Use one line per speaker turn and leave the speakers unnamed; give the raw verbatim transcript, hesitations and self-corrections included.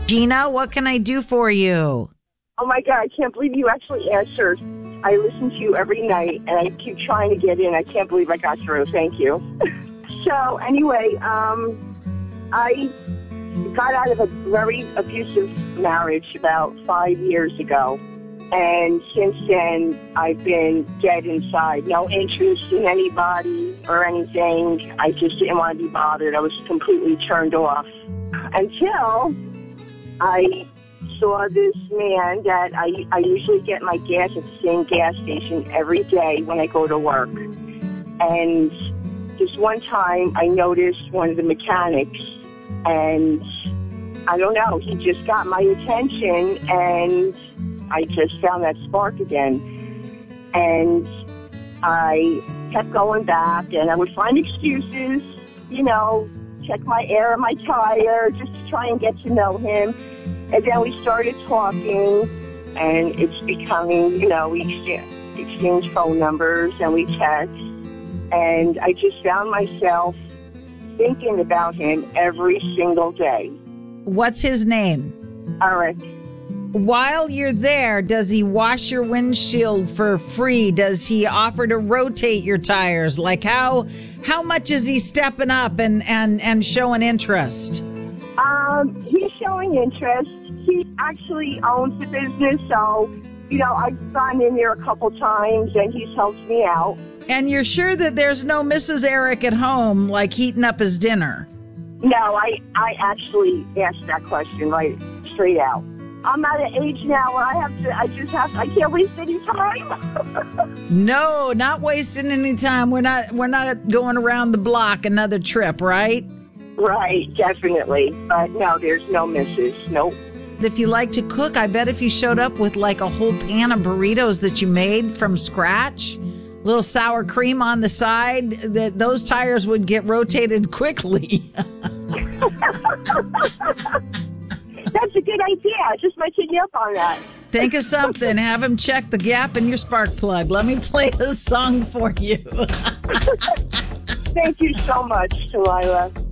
Gina, what can I do for you?
Oh, my God, I can't believe you actually answered. I listen to you every night, and I keep trying to get in. I can't believe I got through. Thank you. So, anyway, um, I got out of a very abusive marriage about five years ago. And since then, I've been dead inside. No interest in anybody or anything. I just didn't want to be bothered. I was completely turned off. Until I saw this man that I, I usually get my gas at the same gas station every day when I go to work. And just one time, I noticed one of the mechanics. And I don't know, he just got my attention, and I just found that spark again. And I kept going back, and I would find excuses, you know, check my air and my tire, just to try and get to know him. And then we started talking, and it's becoming, you know, we exchange, exchange phone numbers, and we text. And I just found myself thinking about him every single day.
What's his name?
Eric.
While you're there, does he wash your windshield for free? Does he offer to rotate your tires? Like how how much is he stepping up and, and, and showing interest?
Um, he's showing interest. He actually owns the business, so, you know, I've gone in there a couple times, and he's helped me out.
And you're sure that there's no Missus Eric at home, like heating up his dinner?
No, I, I actually asked that question right straight out. I'm at an age now where I have to, I just have to, I can't waste any time.
No, not wasting any time. We're not, we're not going around the block another trip, right?
Right, definitely. But no, there's no missus. Nope.
If you like to cook, I bet if you showed up with like a whole pan of burritos that you made from scratch, little sour cream on the side, that those tires would get rotated quickly.
That's a good idea. I just might take you up on that.
Think of something. Have him check the gap in your spark plug. Let me play a song for you.
Thank you so much, Delilah.